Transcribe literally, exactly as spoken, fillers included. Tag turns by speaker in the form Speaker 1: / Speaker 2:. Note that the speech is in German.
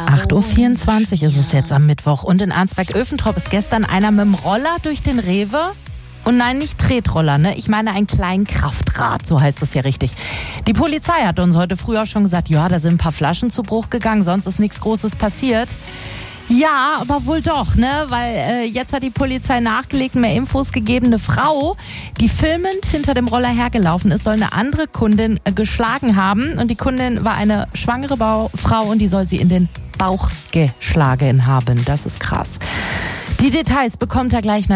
Speaker 1: acht Uhr vierundzwanzig ist es jetzt am Mittwoch. Und in Arnsberg-Öfentrop ist gestern einer mit dem Roller durch den Rewe. Und nein, nicht Tretroller, ne? Ich meine ein Kleinkraftrad, so heißt das ja richtig. Die Polizei hat uns heute früh auch schon gesagt, ja, da sind ein paar Flaschen zu Bruch gegangen, sonst ist nichts Großes passiert. Ja, aber wohl doch, ne? Weil äh, jetzt hat die Polizei nachgelegt, mehr Infos gegeben. Eine Frau, die filmend hinter dem Roller hergelaufen ist, soll eine andere Kundin äh, geschlagen haben. Und die Kundin war eine schwangere Bau- Frau und die soll sie in den Bauch geschlagen haben. Das ist krass. Die Details bekommt er gleich.